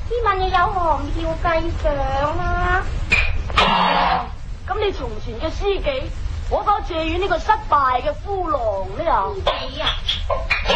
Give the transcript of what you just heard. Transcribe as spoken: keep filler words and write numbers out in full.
呢晚又有航票計上啦。 咁你從前嘅司機，我包謝遠呢個失敗嘅夫郎呢又？ 你啊！